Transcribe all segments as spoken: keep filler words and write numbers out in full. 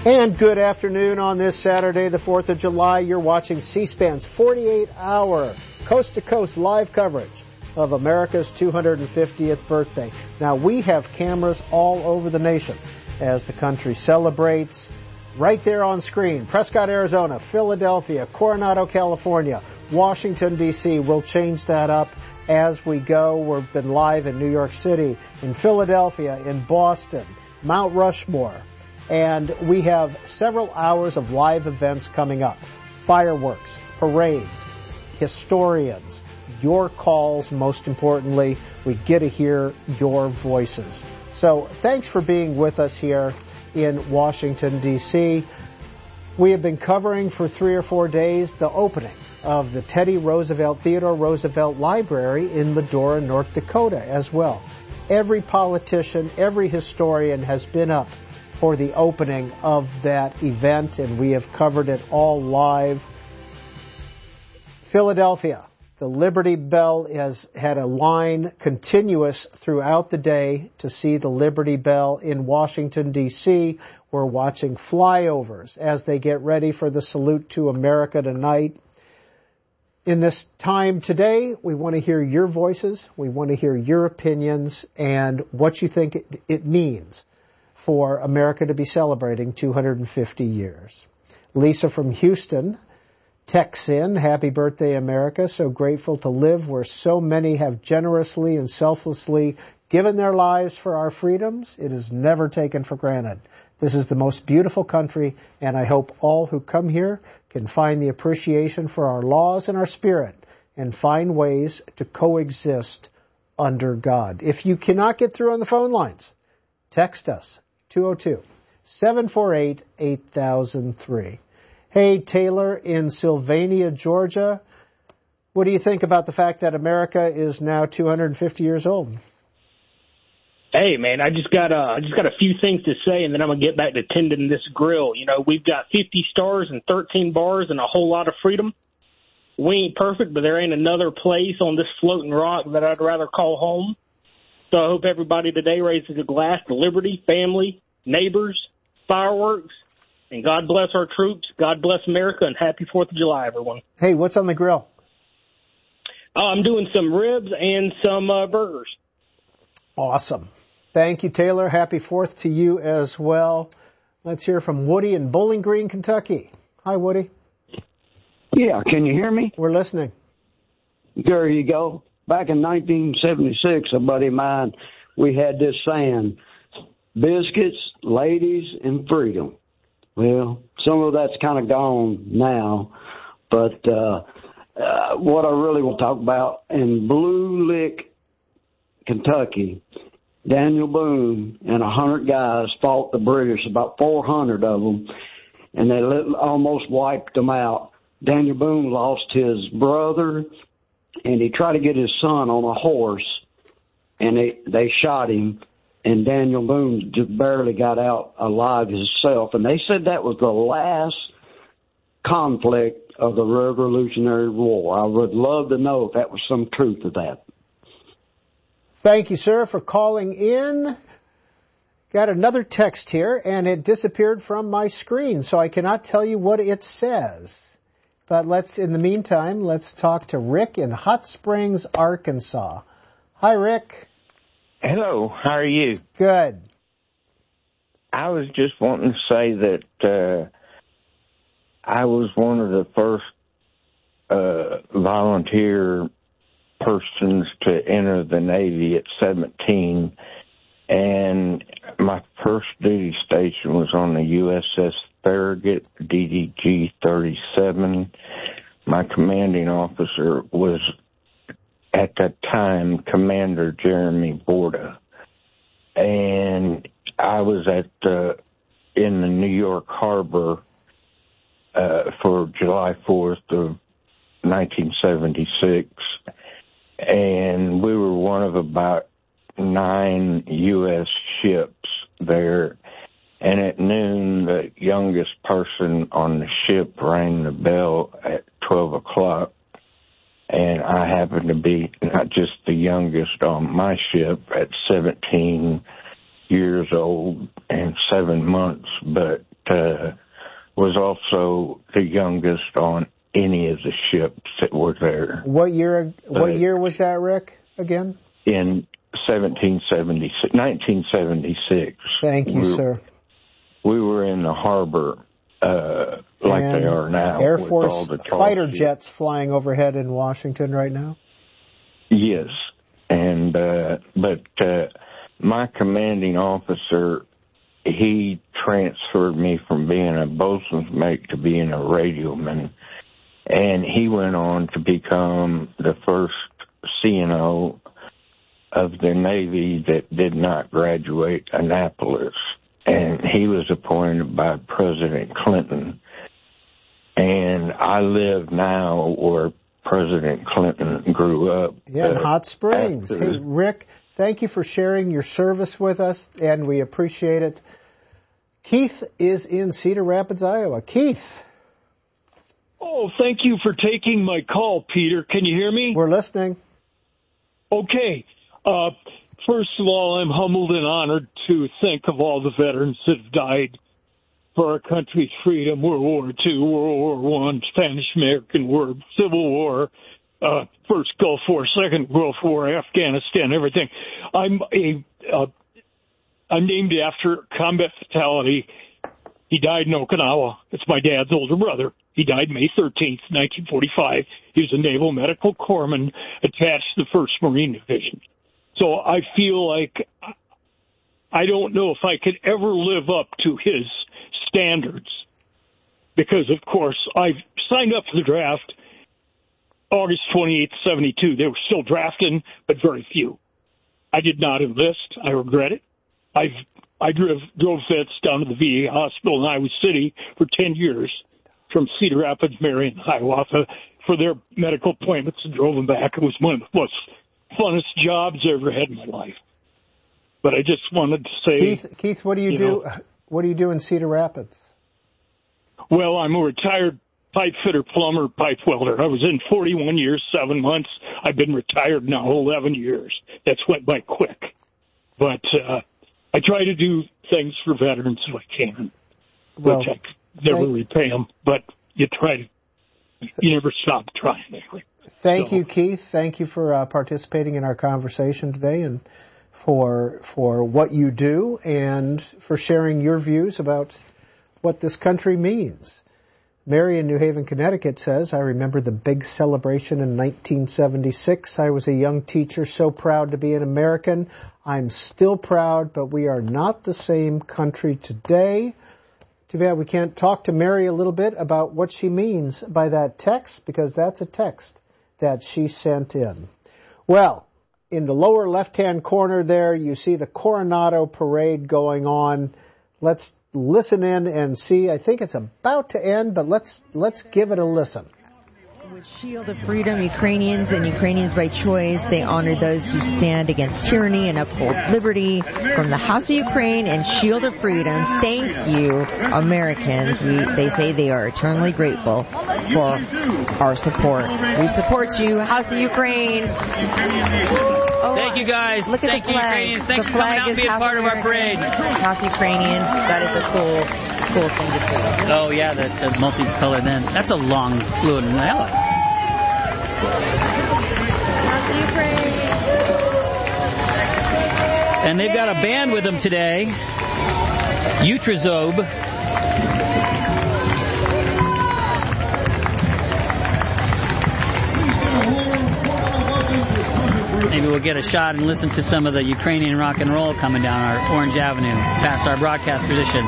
And good afternoon on this Saturday, the fourth of July. You're watching C-SPAN's forty-eight hour coast-to-coast live coverage of America's two hundred fiftieth birthday. Now, we have cameras all over the nation as the country celebrates. Right there on screen, Prescott, Arizona, Philadelphia, Coronado, California, Washington, D C We'll change that up as we go. We've been live in New York City, in Philadelphia, in Boston, Mount Rushmore. And we have several hours of live events coming up. Fireworks, parades, historians, your calls, most importantly. We get to hear your voices. So thanks for being with us here in Washington, D C We have been covering for three or four days the opening of the Teddy Roosevelt, Theodore Roosevelt Library in Medora, North Dakota as well. Every politician, every historian has been up for the opening of that event, and we have covered it all live. Philadelphia, the Liberty Bell has had a line continuous throughout the day to see the Liberty Bell. In Washington, D C, we're watching flyovers as they get ready for the Salute to America tonight. In this time today, we want to hear your voices, we want to hear your opinions, and what you think it, it means for America to be celebrating two hundred fifty years. Lisa from Houston texts in, happy birthday, America. So grateful to live where so many have generously and selflessly given their lives for our freedoms. It is never taken for granted. This is the most beautiful country, and I hope all who come here can find the appreciation for our laws and our spirit and find ways to coexist under God. If you cannot get through on the phone lines, text us. two oh two, seven four eight, eight thousand three. Hey, Taylor in Sylvania, Georgia. What do you think about the fact that America is now two hundred fifty years old? Hey, man, I just got uh, I just got a few things to say, and then I'm going to get back to tending this grill. You know, we've got fifty stars and thirteen bars and a whole lot of freedom. We ain't perfect, but there ain't another place on this floating rock that I'd rather call home. So I hope everybody today raises a glass to liberty, family, neighbors, fireworks, and God bless our troops, God bless America, and happy fourth of July, everyone. Hey, what's on the grill? Uh, I'm doing some ribs and some uh, burgers. Awesome. Thank you, Taylor. Happy fourth to you as well. Let's hear from Woody in Bowling Green, Kentucky. Hi, Woody. Yeah, can you hear me? We're listening. There you go. Back in nineteen seventy-six, a buddy of mine, we had this saying, biscuits, ladies, and freedom. Well, some of that's kind of gone now, but uh, uh, what I really want to talk about, in Blue Lick, Kentucky, Daniel Boone and a hundred guys fought the British, about four hundred of them, and they almost wiped them out. Daniel Boone lost his brother, and he tried to get his son on a horse, and they, they shot him, and Daniel Boone just barely got out alive himself. And they said that was the last conflict of the Revolutionary War. I would love to know if that was some truth to that. Thank you, sir, for calling in. Got another text here, and it disappeared from my screen, so I cannot tell you what it says. But let's, in the meantime, let's talk to Rick in Hot Springs, Arkansas. Hi, Rick. Hello, how are you? Good. I was just wanting to say that uh, I was one of the first uh, volunteer persons to enter the Navy at seventeen, and my first duty station was on the U S S Farragut, D D G thirty-seven. My commanding officer was, at that time, Commander Jeremy Borda, and I was at uh, in the New York Harbor uh, for July fourth of nineteen seventy-six, and we were one of about nine U S ships there. And at noon, the youngest person on the ship rang the bell at twelve o'clock. And I happened to be not just the youngest on my ship at seventeen years old and seven months, but uh, was also the youngest on any of the ships that were there. What year? What uh, year was that, Rick? Again? In seventeen seventy-six, nineteen seventy-six. Thank you, we, sir. We were in the harbor uh, like and they are now. Air with Force all the fighter ships. jets flying overhead in Washington right now? Yes. And, uh, but uh, my commanding officer, he transferred me from being a bosun's mate to being a radioman. And he went on to become the first C N O of the Navy that did not graduate Annapolis. And he was appointed by President Clinton. And I live now where President Clinton grew up. Yeah, in uh, Hot Springs. after- Hey, Rick, thank you for sharing your service with us, and we appreciate it. Keith is in Cedar Rapids, Iowa. Keith, Oh, thank you for taking my call, Peter. Can you hear me? we're listening. Okay. Uh, first of all, I'm humbled and honored to think of all the veterans that have died for our country's freedom. World War Two, World War One, Spanish-American War, Civil War, uh, First Gulf War, Second Gulf War, Afghanistan, everything. I'm a, uh, I'm named after combat fatality. He died in Okinawa. It's my dad's older brother. He died May thirteenth, nineteen forty-five. He was a naval medical corpsman attached to the first Marine Division. So I feel like I don't know if I could ever live up to his standards because, of course, I signed up for the draft August twenty-eighth, seventy-two. They were still drafting, but very few. I did not enlist. I regret it. I've I drove, drove vets down to the V A hospital in Iowa City for ten years from Cedar Rapids, Marion, Hiawatha for their medical appointments and drove them back. It was one of the most funnest jobs I ever had in my life. But I just wanted to say... Keith, Keith, what do you, you do? know, What do you do in Cedar Rapids? Well, I'm a retired pipe fitter, plumber, pipe welder. I was in forty-one years, seven months. I've been retired now eleven years. That's went by quick. But uh, I try to do things for veterans if I can, Well, which I never thank- repay them. But you try to, you never stop trying anyway. Thank So- you, Keith. Thank you for uh, participating in our conversation today and for for what you do and for sharing your views about what this country means. Mary in New Haven, Connecticut says, I remember the big celebration in nineteen seventy-six. I was a young teacher, so proud to be an American. I'm still proud, but we are not the same country today. Too bad we can't talk to Mary a little bit about what she means by that text, because that's a text that she sent in. Well, in the lower left-hand corner there, you see the Coronado Parade going on. Let's listen in and see. I think it's about to end, but let's let's give it a listen. With Shield of Freedom, Ukrainians and Ukrainians by choice, they honor those who stand against tyranny and uphold liberty. From the House of Ukraine and Shield of Freedom, thank you, Americans. We, they say they are eternally grateful for our support. We support you, House of Ukraine. Oh, Thank you, guys. Look at Thank the you, flag. Ukrainians. Thanks the for coming flag out and is being House part of our American, parade. House Ukrainian. That is a cool, cool thing to see. Oh, yeah, the, the multicolored then. That's a long blue and yellow. House of Ukraine. And they've got a band with them today. Utrazob. Maybe we'll get a shot and listen to some of the Ukrainian rock and roll coming down our Orange Avenue, past our broadcast position.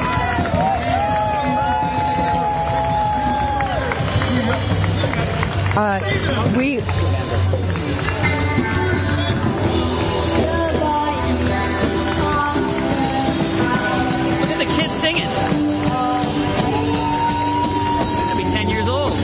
Uh, we... Look at the kids singing. They'll be ten years old.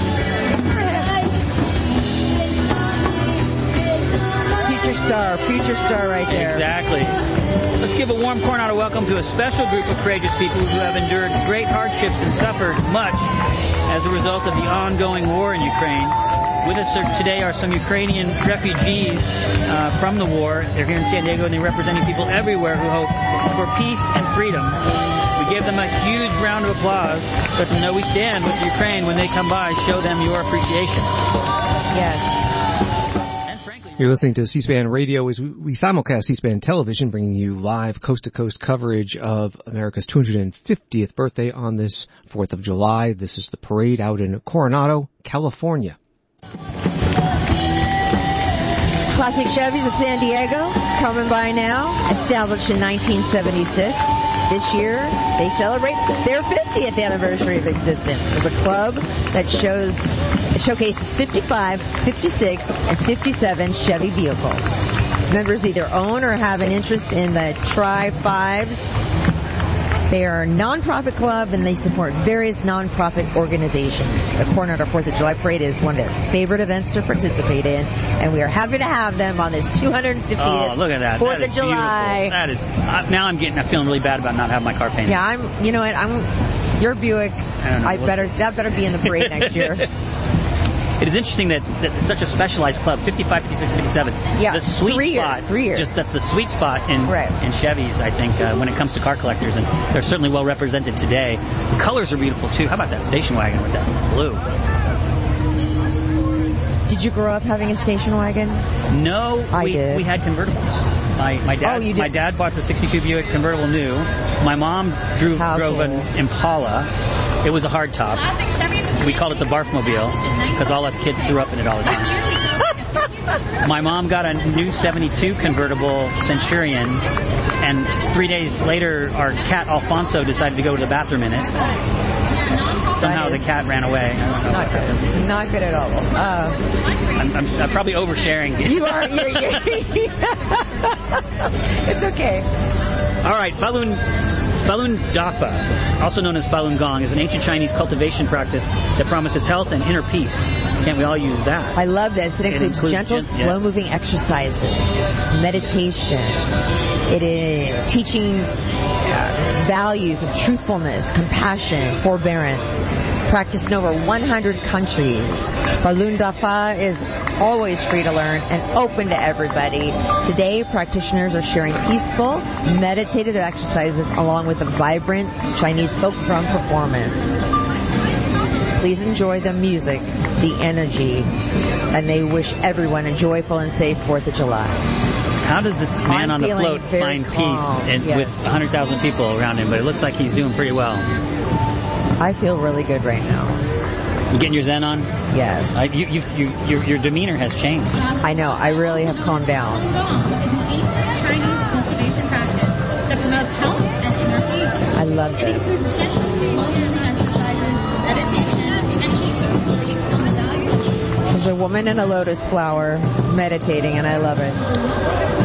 Future star, future star right there. Exactly. Let's give a warm Coronado welcome to a special group of courageous people who have endured great hardships and suffered much as a result of the ongoing war in Ukraine. With us today are some Ukrainian refugees uh, from the war. They're here in San Diego and they're representing people everywhere who hope for peace and freedom. We give them them a huge round of applause. Let them know we stand with Ukraine when they come by. Show them your appreciation. Yes. You're listening to C-SPAN Radio as we simulcast C-SPAN Television, bringing you live coast-to-coast coverage of America's two hundred fiftieth birthday on this fourth of July. This is the parade out in Coronado, California. Classic Chevys of San Diego, coming by now, established in nineteen seventy-six. This year, they celebrate their fiftieth anniversary of existence as a club that shows showcases fifty-five, fifty-six, and fifty-seven Chevy vehicles. Members either own or have an interest in the Tri Fives. They are a non-profit club, and they support various non-profit organizations. The Coronado fourth of July Parade is one of their favorite events to participate in, and we are happy to have them on this two hundred fiftieth oh, look at that. fourth that of July. Beautiful. That is, uh, now I'm getting, I'm feeling really bad about not having my car painted. Yeah, I'm, you know what, I'm, your Buick, I, don't know, I we'll better, see. that better be in the parade next year. It is interesting that, that it's such a specialized club, fifty-five, fifty-six, fifty-seven. Yeah, the sweet three spot, years, three years. Just that's the sweet spot in right. in Chevys, I think, uh, when it comes to car collectors, and they're certainly well represented today. The colors are beautiful too. How about that station wagon with that blue? Did you grow up having a station wagon? No, I we did. we had convertibles. My my dad oh, you did? my dad bought the sixty-two Buick convertible new. My mom drew, drove cool. an Impala. It was a hardtop. We called it the Barfmobile because all us kids threw up in it all the time. My mom got a new seventy-two convertible Centurion, and three days later, our cat Alfonso decided to go to the bathroom in it. Somehow the cat ran away. Not good. Not good at all. Uh, I'm, I'm, I'm probably oversharing. You are. You're, you're, it's okay. All right, Falun, Falun Dafa, also known as Falun Gong, is an ancient Chinese cultivation practice that promises health and inner peace. Can't we all use that? I love this. It, it includes, includes gentle, gen- slow-moving yes. exercises, meditation. It is teaching uh, values of truthfulness, compassion, forbearance. Practiced in over one hundred countries. Falun Dafa is always free to learn and open to everybody. Today, practitioners are sharing peaceful, meditative exercises along with a vibrant Chinese folk drum performance. Please enjoy the music, the energy, and they wish everyone a joyful and safe fourth of July. How does this man I'm on the float find calm. peace and, yes. with one hundred thousand people around him? But it looks like he's doing pretty well. I feel really good right now. You getting your Zen on? Yes. Uh, you, you, you, your, your demeanor has changed. I know. I really have calmed down. Falun Gong is an ancient Chinese cultivation practice that promotes health and inner peace. I love it. It includes gentle, slow-moving exercises, meditation, and teachings based on the values. There's a woman in a lotus flower meditating, and I love it.